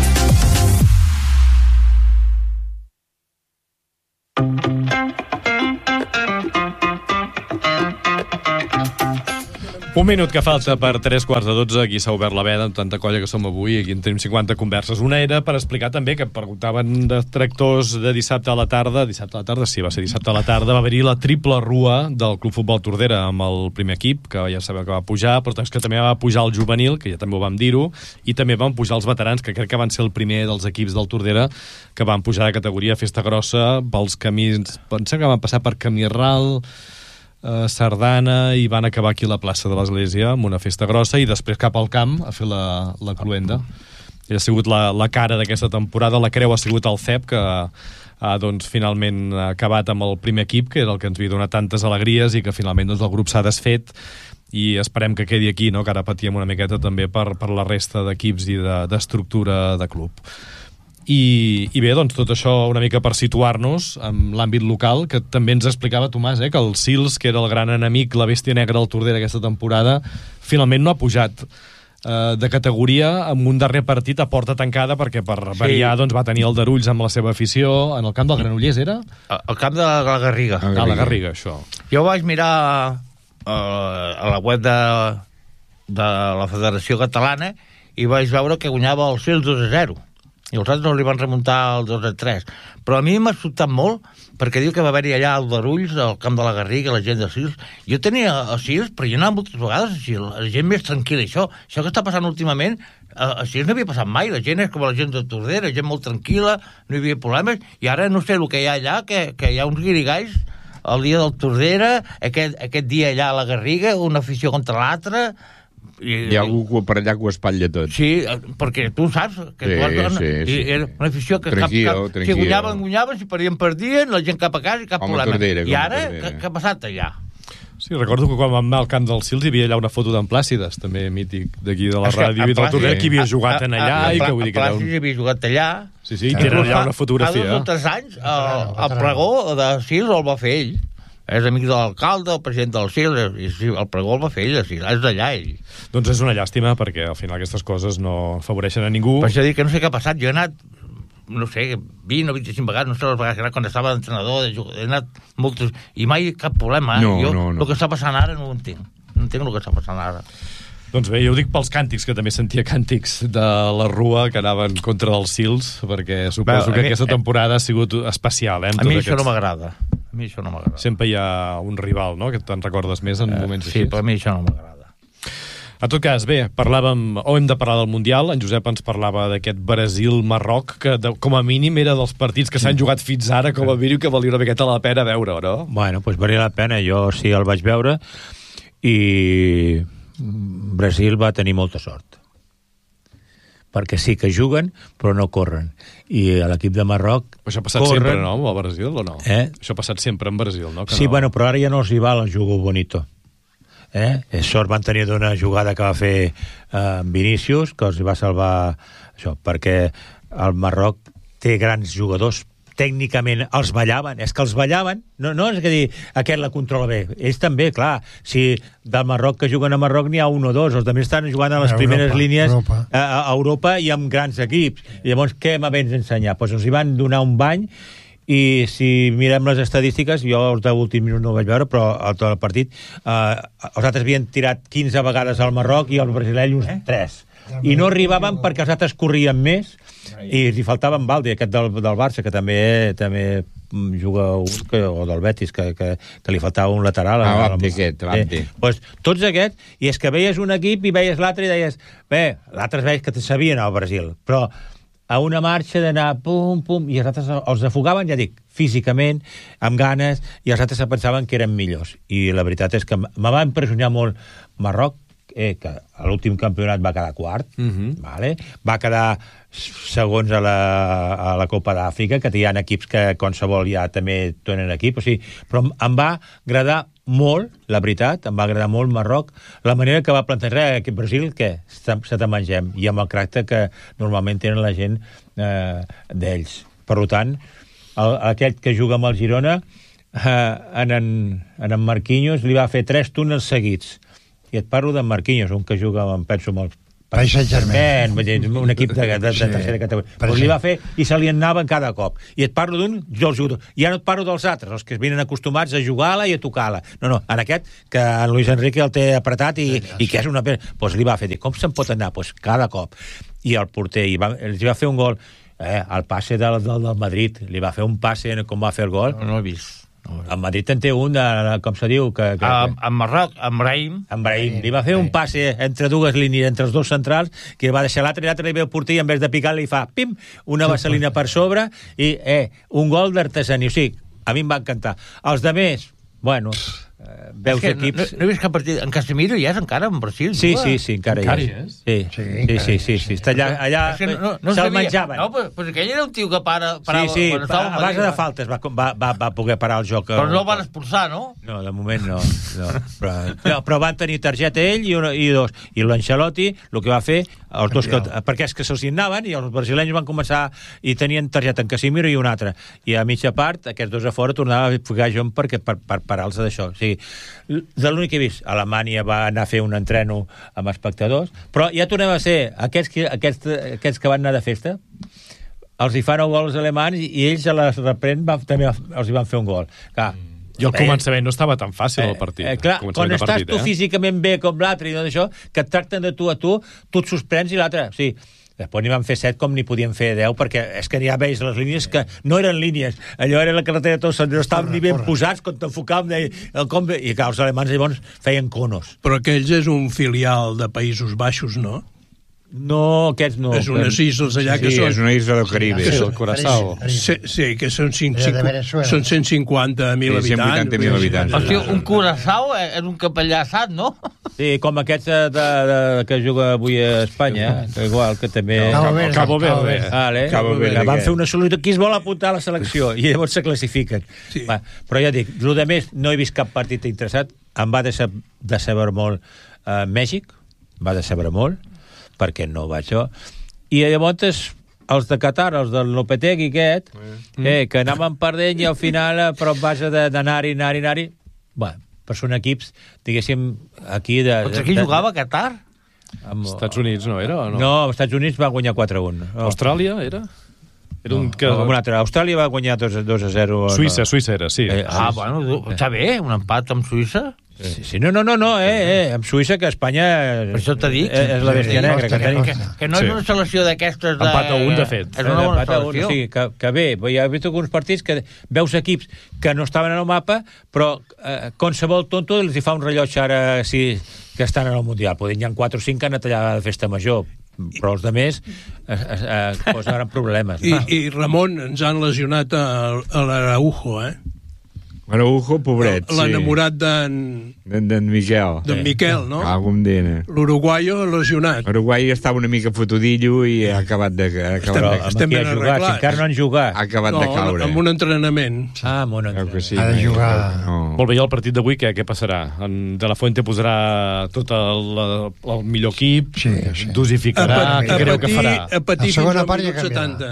Un minut que falta per 3:15. Aquí s'ha obert la veda amb tanta colla que som avui. Aquí en tenim 50 converses. Una era per explicar també que preguntaven de tractors de dissabte a la tarda. Dissabte a la tarda, sí, va ser dissabte a la tarda. Va haver-hi la triple rua del Club Futbol Tordera amb el primer equip, que ja sabeu que va pujar, però és que també va pujar el juvenil, que ja també ho vam dir-ho, i també van pujar els veterans, que crec que van ser el primer dels equips del Tordera que van pujar de categoria a festa grossa pels camins. Pensem que van passar per Camí Ral, Sardana, i van acabar aquí a la plaça de l'Església amb una festa grossa i després cap al camp a fer la cluenda. I ha sigut la cara d'aquesta temporada. La creu ha sigut el CEP, que ha doncs, finalment acabat amb el primer equip, que era el que ens havia donat tantes alegries, i que finalment doncs, el grup s'ha desfet i esperem que quedi aquí, no? Que ara patíem una miqueta també per la resta d'equips i d'estructura de club. I bé, doncs tot això una mica per situar-nos en l'àmbit local, que també ens explicava Tomàs, que el Sils, que era el gran enemic, la bèstia negra del Tordera aquesta temporada, finalment no ha pujat de categoria amb un darrer partit a porta tancada, perquè per variar doncs, va tenir el Darulls amb la seva afició en el camp del Granollers, era? El camp de la Garriga. La Garriga, això. Jo vaig mirar a la web de la Federació Catalana i vaig veure que guanyava el Sils 2-0. I els altres no li van remuntar el 2-3. Però a mi m'ha sobtat molt, perquè diu que va haver-hi allà el Darulls, al camp de la Garriga, la gent de Sils. Jo tenia a Sils, però jo anava moltes vegades a Sils, la gent més tranquil·la. Això que està passant últimament, a Sils no havia passat mai. La gent és com la gent de Tordera, gent molt tranquil·la, no hi havia problemes, i ara no sé el que hi ha allà, que hi ha uns guirigalls el dia del Tordera, aquest dia allà a la Garriga, una afició contra l'altra. Hi ha algú per allà que ho espatlla tot. Sí, perquè tu saps que sí. Era una afició que tranquil. Si guanyaven, si perdien, la gent cap a casa i cap problema. Tordera, I ara, què ha passat allà? Sí, recordo que quan vam anar al camp del Sils hi havia allà una foto d'en Plàcides, també mític d'aquí de la ràdio i del Tordera, que havia jugat en allà. Plàcides havia jugat allà. Sí, i tenen allà una fotografia. Fa 2 o 3 anys, el pregó de Sils el va fer ell. És amic de l'alcalde, el president del Sils, i el pregó el va fer ell, és d'allà ell. Doncs és una llàstima, perquè al final aquestes coses no afavoreixen a ningú. Per això dic que no sé què ha passat, jo he anat, no sé, 20 o 25 vegades, no sé les vegades que quan estava d'entrenador, he anat moltes, i mai cap problema. No. El que està passant ara no ho entenc. No entenc el que està passant ara. Doncs bé, jo ho dic pels càntics, que també sentia càntics de la Rua que anaven contra els Sils, perquè suposo que aquesta temporada ha sigut especial. A mi això no m'agrada. Sempre hi ha un rival, no?, que te'n recordes més en moments així. Sí, però a mi això no m'agrada. En tot cas, bé, hem de parlar del Mundial. En Josep ens parlava d'aquest Brasil-Marroc, que com a mínim era dels partits que s'han jugat fins ara, com a mínim que valia una miqueta la pena veure, no? Bueno, doncs valia la pena. Jo sí el vaig veure i Brasil va tenir molta sort. Perquè sí que juguen, però no corren. I a l'equip de Marroc això ha passat sempre, no, amb el Brasil, o no? Això ha passat sempre en Brasil, no? Sí, bueno, però ara ja no els hi val el jugo bonito. Sort van tenir d'una jugada que va fer Vinícius, que els va salvar això, perquè el Marroc té grans jugadors. Tècnicament els ballaven, és que els ballaven, no és que dir aquest la controla bé, ells també, clar, si del Marroc que juguen a Marroc n'hi ha 1 o 2, els altres estan jugant a les primeres línies a Europa i amb grans equips, i llavors què m'havens d'ensenyar? Doncs els hi van donar un bany, i si mirem les estadístiques, jo els de últim minut no ho vaig veure, però al tot el partit els altres havien tirat 15 vegades al Marroc i els brasilenyos 3, i no arribaven perquè els altres corrien més i hi faltava en Baldi, aquest del Barça, que també juga o del Betis, que li faltava un lateral. L'Abdi. Pues, tots aquests, i és que veies un equip i veies l'altre i deies, bé, l'altre veies que sabien al Brasil, però a una marxa d'anar pum, pum, i els altres els afogaven, ja dic, físicament, amb ganes, i els altres pensaven que eren millors. I la veritat és que me va impressionar molt Marroc, que a l'últim campionat va quedar quart, vale? Va quedar segons a la Copa d'Àfrica, que hi ha equips que qualsevol ja també tenen equip, o sigui, però em va agradar molt, la veritat, em va agradar molt Marroc, la manera que va plantejar aquest Brasil, que se te mengem, i amb el caràcter que normalment tenen la gent d'ells. Per tant, aquest que juga amb el Girona en Marquinhos li va fer 3 túnels seguits. I et parlo d'en Marquinhos, un que juga, em penso, amb els Paris Saint-Germain. Un equip de tercera categoria. Però li va fer i se li anava cada cop. I et parlo d'un dels jugadors. Ja no et parlo dels altres, els que venen acostumats a jugar-la i a tocar-la. No, en aquest, que en Luis Enrique el té apretat i que és una pena. Doncs li va fer dir, com se'n pot anar? Doncs cada cop. I el porter, els va fer un gol, el passe del Madrid, li va fer un passe, com va fer el gol. No l'he vist. El Madrid en té un, com se diu... En Marroc, en Brahim. Li va fer un passe entre dues línies, entre els dos centrals, que va deixar l'altre i l'altre li ve el porter i en vez de picar li fa, pim, una vaselina per sobre i, un gol d'artesania. O sigui, a mi em va encantar. Els de més, bueno... veus equips... No he vist cap partit. En Casemiro ja és encara en Brasil. Sí, encara hi és. Sí. Està allà se'l menjaven. No, però aquell era un tio que parava... Sí, a base de faltes va poder parar el joc. Però no el van expulsar, no? No, de moment no. Però van tenir targeta ell i dos. I l'Ancelotti, el que va fer, els dos, perquè és que se'ls anaven i els brasilenys van començar i tenien targeta en Casemiro i un altre. I a mitja part, aquests dos a fora tornava a ficar jo per parar-los d'això. O sigui, de l'únic que he vist, Alemanya va anar a fer un entreno amb espectadors, però ja tornem a ser aquests que van anar de festa, els hi fan 9 gols alemans i ells a les reprèn també els hi van fer un gol. Clar, i al començament no estava tan fàcil el partit. Clar, quan estàs tu físicament bé com l'altre i tot això, que et tracten de tu a tu et suspens i l'altre... O sigui, després n'hi van fer 7 com n'hi podien fer 10, perquè és que ja veus les línies que no eren línies, allò era la carretera tots, no estaven ni ben posats, quan t'enfocàvem i clar, els alemans llavors feien conos. Però aquells és un filial de Països Baixos, no? No, aquests no. És unes isles allà que són... Sí, és una isla del Caribe. Sí, el Curaçao. Sí, que són 150.000 habitants. 180.000 habitants. O sigui, un Curaçao és un capellà assat, no? Sí, com aquests que juga avui a Espanya, igual, que també... Cabo Verde. Van fer una sol·licitud. Qui es vol apuntar a la selecció? I llavors se classifiquen. Però ja dic, el de més, no he vist cap partit interessat. Em va decebre molt Mèxic, va decebre molt, perquè no va això. I llavors els de Qatar, els del Lopetegui aquest, que anaven perdent i al final, però en base d'anar-hi, bueno, però són equips, diguéssim, aquí de... Contra qui jugava Qatar? Estats Units, no era? O no? No, els Estats Units va guanyar 4-1. Austràlia, era? Era un que... Un altre. Austràlia va guanyar 2-0. Suïssa era, sí. Bueno, està bé, un empat amb Suïssa. Sí, no, amb Suïssa, que Espanya per això t'he dit, és la bèstia negra que tenim. Que no és una selecció d'aquestes de... Empat a 1, de fet. És una bona selecció. Sí, que bé, ja he vist alguns partits que veus equips que no estaven en el mapa, però qualsevol tonto els hi fa un rellotge ara que estan en el Mundial. Poden hi ha 4 o 5 que han anat allà a la festa major, però els de més posaran problemes. I Ramon, ens han lesionat a l'Araujo, Araujo, pobret, sí. L'enamorat d'en Miquel. D'en Miquel, no? Algun dia. L'uruguaio lesionat. L'uruguai estava una mica fotudillo i ha acabat de... Estem ben arreglats. Encara no han jugat. Ha acabat de caure. No, amb un entrenament. Amb un entrenament. Sí, ha de jugar... Molt bé, i el partit d'avui què passarà? De la Fuente posarà tot el millor equip, dosificarà, què creu que farà? A patir fins al minut 70.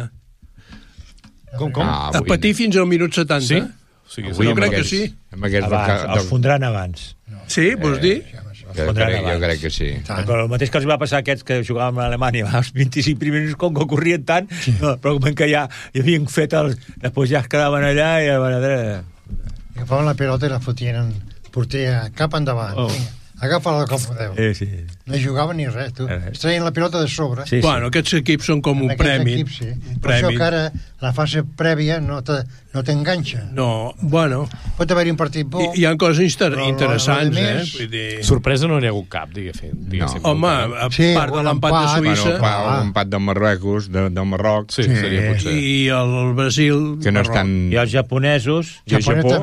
Com? A patir fins al minut 70. Sí? Jo crec que sí. Els fondran abans. Sí, vols dir? Jo crec que sí. El mateix que els va passar a aquests que jugaven a Alemanya, els 25 primers com que corrien tant, però com que ja havien fet després ja es quedaven allà i agafaven la pilota i la fotien en porter cap endavant. Agafa-la com podeu. Sí. No jugaven ni res, tu. Es traien la pilota de sobre. Bueno, aquests equips són com un premi. Per això que ara la fase prèvia no t'enganxa. No, bueno... Pot haver-hi un partit bo... Hi ha coses interessants, Vull dir... Sorpresa no n'hi ha hagut cap, diguéssim. Home, a part de l'empat de Suïssa... L'empat del Marruecos, del Marroc... Sí, seria potser. I el Brasil... Que no estan... I els japonesos... I el Japó...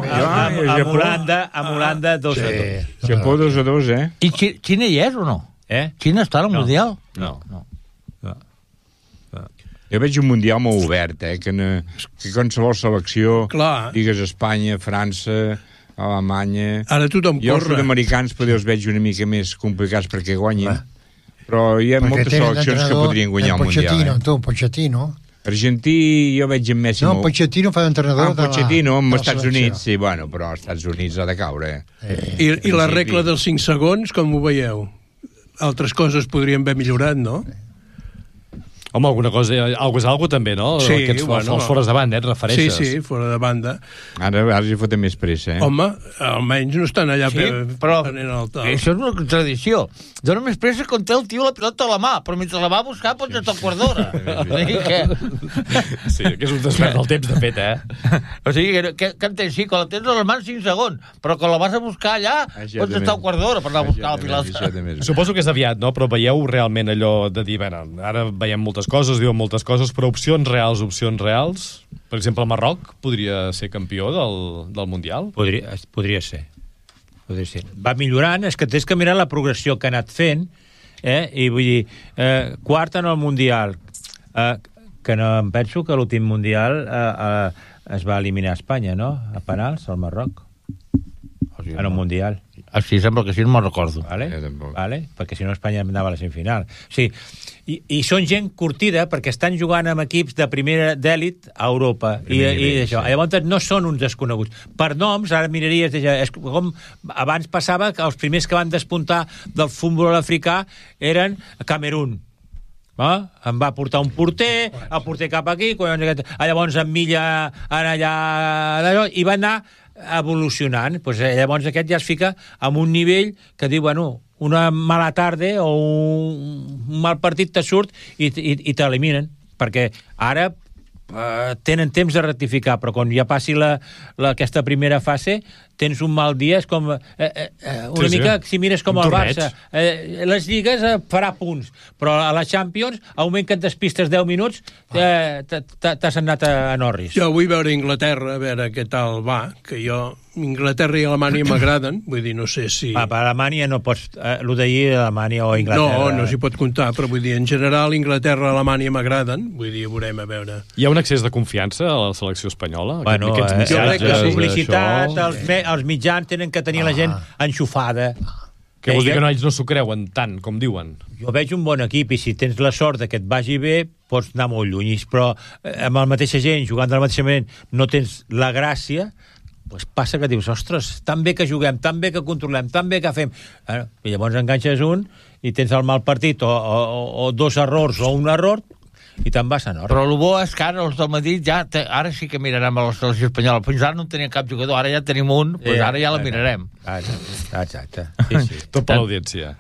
Amb Holanda 2-2. Japó 2-2, I Xina hi és o no? Xina està al Mundial? No. Jo veig un Mundial molt obert, que qualsevol selecció, digues Espanya, França, Alemanya... Ara tothom corre. Jo els sud-americans potser els veig una mica més complicats perquè guanyin, però hi ha moltes seleccions que podrien guanyar el Mundial. Pochettino, Argentí, jo veig en Messi... No, Pochettino fa d'entrenador Pochettino, amb de la Estats selecció. Units, sí, bueno, però als Estats Units ha de caure. I la regla dels 5 segons, com ho veieu? Altres coses podrien haver millorat, no? Home, alguna cosa, algo és algo també, no? Sí, Aquests els fores de banda, et refereixes? Sí, fora de banda. Ara hi foten més pressa, Home, almenys no estan allà però el tal. això és una contradicció. Dóna més pressa quan té el tio la pilota a la mà, però mentre la va a buscar pots estar un quart d'hora. Sí, que és un desvern del temps, de fet, O sigui, que entens? Sí, quan la tens a les mans 5 segons, però quan la vas a buscar allà pots estar un quart d'hora per anar a buscar la pilota. Suposo que és aviat, no? Però veieu realment allò de dir, bueno, ara veiem moltes coses, diuen moltes coses, però opcions reals? Per exemple, el Marroc podria ser campió del Mundial? Podria ser. Va millorant, és que tens que mirar la progressió que ha anat fent, i vull dir, quart en el Mundial, que no em penso que l'últim Mundial es va eliminar a Espanya, no? A penals, al Marroc. En el Mundial. Sí, sembla que sí, no me'n recordo. Vale? Perquè si no Espanya anava a la semifinal. Sí, i són gent curtida perquè estan jugant amb equips de primera d'èlit a Europa i això. Llavors no són uns desconeguts. Per noms, ara miraries, és com abans passava que els primers que van despuntar del futbol africà eren Camerún. Em va portar un porter, el porter cap aquí, llavors en Milla allà, i va anar evolucionant. Llavors aquest ja es fica en un nivell que diu, bueno, una mala tarda o un mal partit te surt i t'eliminen, perquè ara tenen temps de rectificar, però quan ja passi aquesta primera fase tens un mal dia, és com una mica, si mires com el Barça, les lligues farà punts, però a la Champions, a un moment que et despistes 10 minuts t'has anat a Norris. Jo vull veure Inglaterra, a veure què tal va, que jo Inglaterra i Alemanya m'agraden, vull dir, no sé si... Per Alemanya no pots... El d'ahir, Alemanya o Inglaterra... No s'hi pot comptar, però vull dir, en general Inglaterra i Alemanya m'agraden, vull dir, veurem a veure. Hi ha un excés de confiança a la selecció espanyola? Bueno, la publicitat, els mitjans tenen que tenir la gent enxufada. Que vol dir que ells no s'ho creuen tant, com diuen. Jo veig un bon equip i si tens la sort que et vagi bé, pots anar molt lluny, però amb la mateixa gent, jugant de la mateixa manera, no tens la gràcia, doncs passa que dius, ostres, tan bé que juguem, tan bé que controlem, tan bé que fem... I llavors enganxes un i tens el mal partit o dos errors o un error i te'n vas a Nord. Però el bo és que ara els del Madrid ja... Ara sí que mirarem a la selecció espanyola. Fins ara no teníem cap jugador, ara ja tenim un, doncs ara ja la mirarem. Exacte. Tot per l'audiència.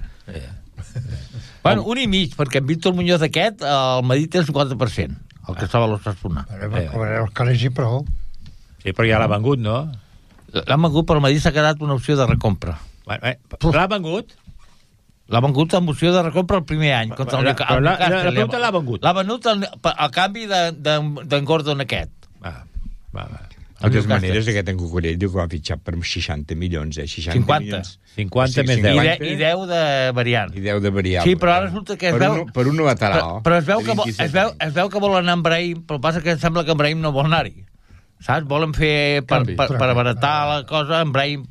Bueno, 1,5, perquè en Víctor Muñoz aquest, el Madrid té el 50%, el que estava a l'Osasuna. Els calés i prou. Sí, però ja l'ha vengut, no? L'ha vengut, però el Madrid s'ha quedat una opció de recompra. L'ha vengut? L'ha vengut amb opció de recompra el primer any. La pregunta l'ha vengut. L'ha venut al canvi d'en Gordon aquest. Va. De totes maneres, aquest en Cucurell diu que va fitxar per 60 milions, 50 més 10. I 10 de variant. Sí, però ara resulta que es veu... Per un lateral. Però es veu que volen anar amb Brahim, però passa que sembla que en Brahim no vol anar-hi. Saps? Volen fer, per abaratar la cosa, en Brahim...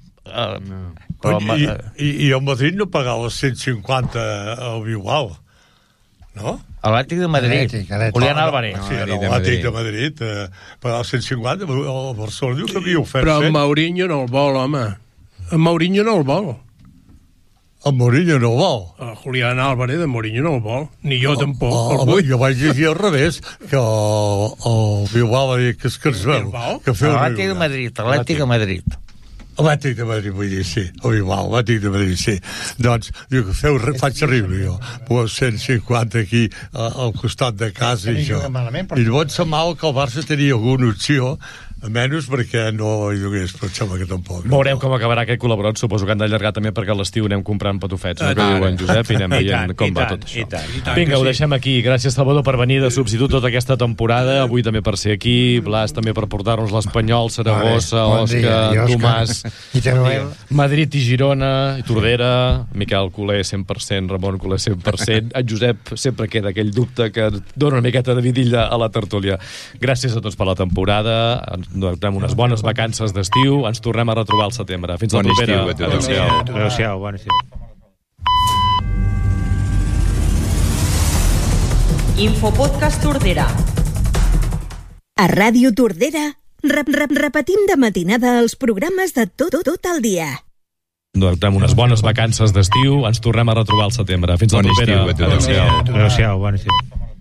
I el Madrid no pagava 150 al Bilbao, no? Atlètic de Madrid, Julián Álvarez. Sí, l'Atlètic de Madrid pagava 150, el Barcelona diu que havia ofert. Però el Mourinho no el vol, home. El Mourinho no el vol. El Mourinho no el vol. El Julián Álvarez, el Mourinho no el vol. Ni jo tampoc. Jo vaig llegir al revés, que el Bilbao va dir que es veu. Atlètic de Madrid, Atlètic de Madrid. Atlètic de Madrid, vull dir, sí. O igual, Atlètic de Madrid, sí. Doncs, diu que faig riure, jo. Pues 150 aquí al costat de casa i això. I llavors mal que el Barça tenia alguna opció, a menys perquè no hi dugués, però sembla que tampoc. Veurem com acabarà aquest col·laborat, suposo que han d'allargar també perquè a l'estiu anem comprant patufets, no? Que diu en Josep, i anem veient com va tot això. Vinga, ho deixem aquí. Gràcies, Salvador, per venir de substitut tota aquesta temporada, avui també per ser aquí, Blas també per portar-nos l'Espanyol, Saragossa, Òscar, Tomàs, Madrid i Girona, i Tordera, Miquel Culer 100%, Ramon Culer 100%, en Josep sempre queda aquell dubte que dona una miqueta de vidilla a la tertúlia. Gràcies a tots per la temporada, donem unes bones vacances d'estiu, ens tornem a retrobar al setembre. Fins la propera. Adéu-siau. Bon estiu. Infopodcast Tordera. A Ràdio Tordera repetim de matinada els programes de tot el dia. Amb unes bones vacances d'estiu, ens tornem a retrobar al setembre. Fins la propera. Adéu-siau, bon estiu.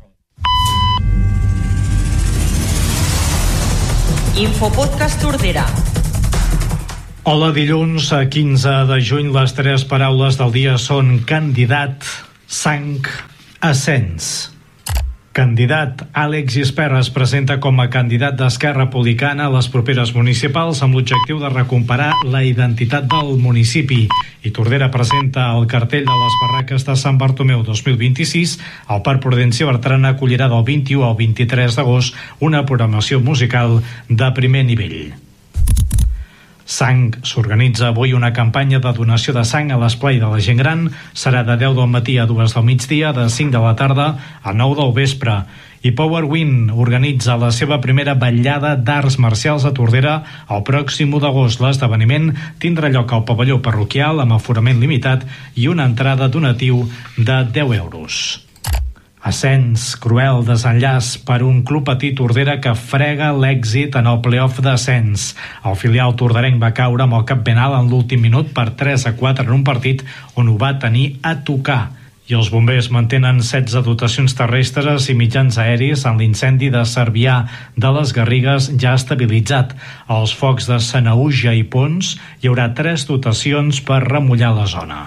Infopodcast Tordera. Hola, dilluns 15 de juny, les 3 paraules del dia són candidat, sang, ascens. Candidat. Àlex Gispert es presenta com a candidat d'Esquerra Republicana a les properes municipals amb l'objectiu de recuperar la identitat del municipi. I Tordera presenta el cartell de les barraques de Sant Bartomeu 2026. El Parc Prudenci Bertran acollirà del 21 al 23 d'agost una programació musical de primer nivell. Sang. S'organitza avui una campanya de donació de sang a l'esplai de la gent gran. Serà de 10 del matí a 2 del migdia, de 5 de la tarda a 9 del vespre. I Power Win organitza la seva primera vetllada d'arts marcials a Tordera el pròxim 1 d'agost. L'esdeveniment tindrà lloc al pavelló parroquial amb aforament limitat i una entrada donatiu de 10 euros. Ascens. Cruel desenllaç per un club petit Tordera que frega l'èxit en el play-off d'ascens. El filial torderenc va caure amb el cap ben alt en l'últim minut per 3-4 en un partit on ho va tenir a tocar. I els bombers mantenen 16 dotacions terrestres i mitjans aeris en l'incendi de Cervià de les Garrigues ja estabilitzat. Als focs de Sanaüja i Pons hi haurà 3 dotacions per remullar la zona.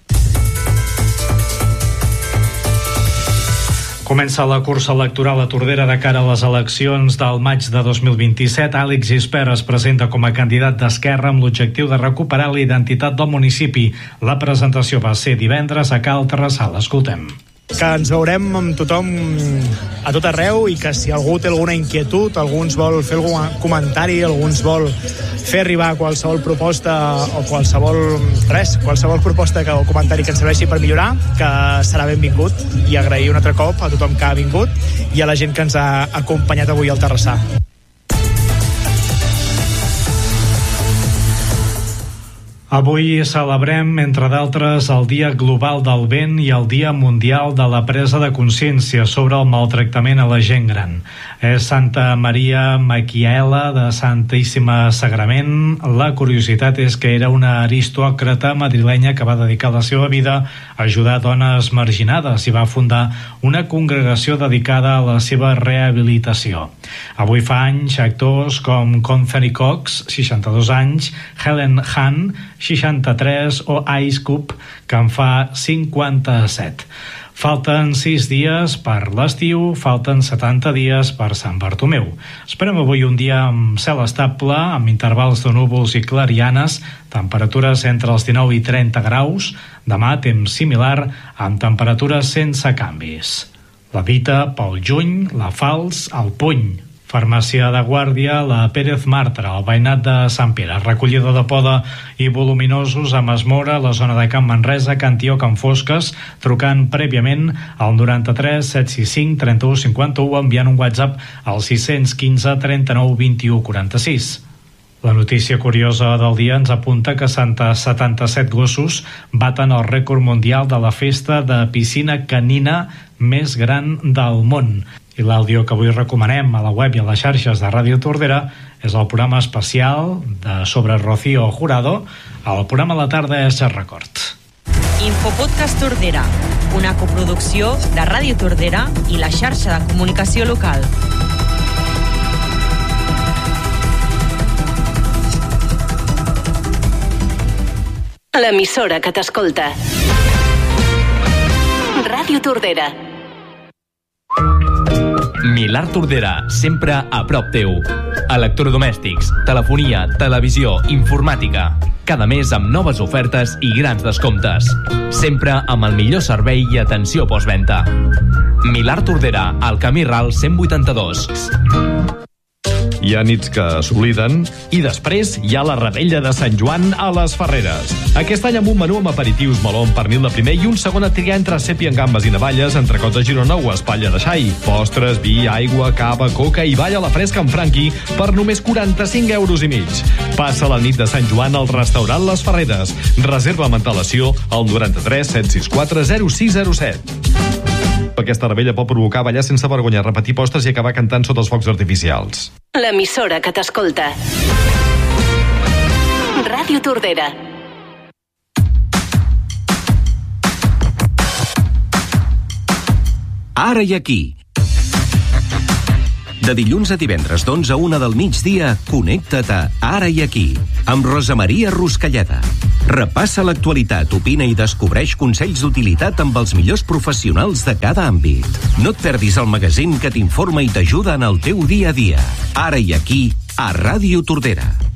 Comença la cursa electoral a Tordera de cara a les eleccions del maig de 2027. Àlex Gispert es presenta com a candidat d'Esquerra amb l'objectiu de recuperar la identitat del municipi. La presentació va ser divendres a Cal Terrassal. Escoltem. Que ens veurem amb tothom a tot arreu i que si algú té alguna inquietud, algú ens vol fer algun comentari, algú ens vol fer arribar qualsevol proposta o qualsevol proposta o comentari que ens serveixi per millorar, que serà benvingut, i agrair un altre cop a tothom que ha vingut i a la gent que ens ha acompanyat avui al Terrassar. Avui celebrem, entre d'altres, el Dia Global del Vent i el Dia Mundial de la Presa de Consciència sobre el maltractament a la gent gran. És Santa Maria Maquiela de Santíssima Sagrament. La curiositat és que era una aristòcrata madrilenya que va dedicar la seva vida a ajudar dones marginades i va fundar una congregació dedicada a la seva rehabilitació. Avui fa anys actors com Anthony Cox, 62 anys, Helen Hunt, 63, o Ice Cube, que en fa 57. Falten 6 dies per l'estiu, falten 70 dies per Sant Bartomeu. Esperem avui un dia amb cel estable, amb intervals de núvols i clarianes, temperatures entre els 19 i 30 graus. Demà temps similar, amb temperatures sense canvis. La Dita pel juny, la Fals al puny. Farmàcia de Guàrdia, la Pérez Martra, el veïnat de Sant Pere. Recollida de poda i voluminosos a Masmora, la zona de Can Manresa, Cantió, Can Fosques, trucant prèviament al 93 765 31 51, enviant un WhatsApp al 615 39 21 46. La notícia curiosa del dia ens apunta que 77 gossos baten el rècord mundial de la festa de piscina canina més gran del món. I l'àudio que avui recomanem a la web i a les xarxes de Ràdio Tordera és el programa especial sobre Rocío Jurado. El programa a la tarda és Record. Infopodcast Tordera, una coproducció de Ràdio Tordera i la xarxa de comunicació local. L'emissora que t'escolta. Ràdio Tordera. Millar Tordera, sempre a prop teu. Electrodomèstics, telefonia, televisió, informàtica. Cada mes amb noves ofertes i grans descomptes. Sempre amb el millor servei i atenció postventa. Millar Tordera, al Camí Ral 182. Hi ha nits que s'obliden i després hi ha la Revetlla de Sant Joan a les Ferreres. Aquest any amb un menú amb aperitius, meló amb pernil de primer i un segon a triar entre sèpia amb gambes i navalles, entrecots de Girona o espatlla de xai, postres, vi, aigua, cava, coca i balla a la fresca amb Franqui per només 45,5 euros. Passa la nit de Sant Joan al restaurant Les Ferreres. Reserva amb antelació al 93 764 0607. Aquesta rebella pot provocar ballar sense vergonya, repetir postres i acabar cantant sota els focs artificials. L'emissora que t'escolta. Ràdio Tordera. Ara i aquí. De dilluns a divendres d'11 a 1 del migdia, connecta't a Ara i Aquí, amb Rosa Maria Ruscalleda. Repassa l'actualitat, opina i descobreix consells d'utilitat amb els millors professionals de cada àmbit. No et perdis el magazín que t'informa i t'ajuda en el teu dia a dia. Ara i Aquí, a Ràdio Tordera.